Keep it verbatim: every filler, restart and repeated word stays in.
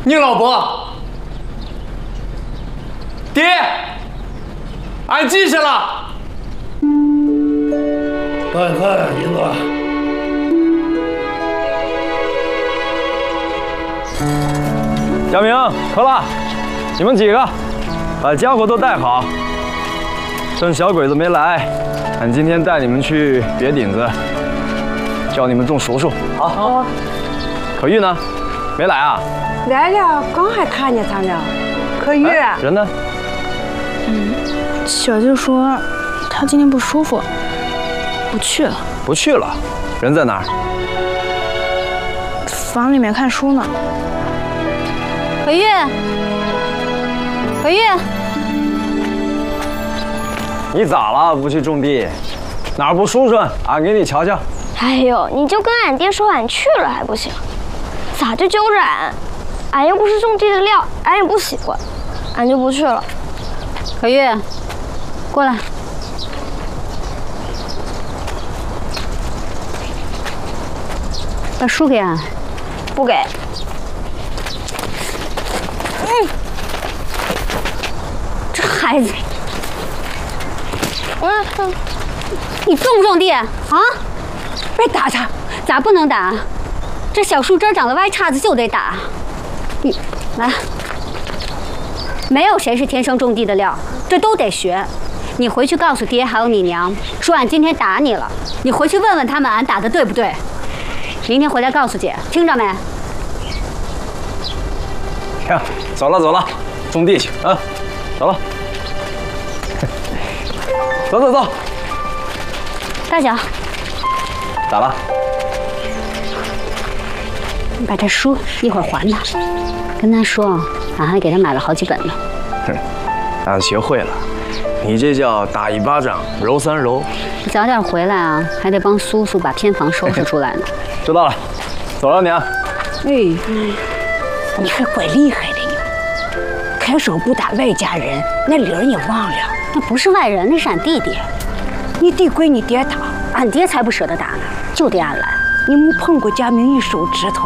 你老婆，爹，俺记下了。 快快，银子。 小明、克拉，你们几个把家伙都带好。趁小鬼子没来，俺今天带你们去别顶子，教你们种熟树。好。好。可玉呢？没来啊？ 来了，刚还看见他呢。可玉、 哎，人呢？ 嗯，小舅说他今天不舒服，不去了。 不去了？人在哪儿？ 房里面看书呢。 可玉，可玉， 你咋了？不去种地？哪儿不舒顺？俺给你瞧瞧。 哎呦，你就跟俺爹说俺去了还不行？咋就揪着俺？俺又不是种地的料，俺也不喜欢，俺就不去了。 可玉，过来。把书给俺。 不给。嗯， 这孩子， 嗯嗯， 你种不种地啊？别打他！咋不能打？这小树枝长得歪叉子就得打。你来，没有谁是天生种地的料，这都得学。你回去告诉爹还有你娘，说俺今天打你了。你回去问问他们，俺打的对不对？明天回来告诉姐，听着没？ 行，走了走了，种地去啊！走了，走走走。 大脚， 咋了？ 你把这书一会儿还他，跟他说，俺还给他买了好几本呢。 哼，俺学会了，你这叫打一巴掌揉三揉。 你早点回来啊，还得帮苏苏把偏房收拾出来呢。 知道了，走了娘。 哎，你还怪厉害的呢。开手不打外家人，那理儿你忘了？ 那不是外人，那是俺弟弟。 你弟归你爹打， 俺爹才不舍得打呢，就得俺来。 你没碰过佳明一手指头。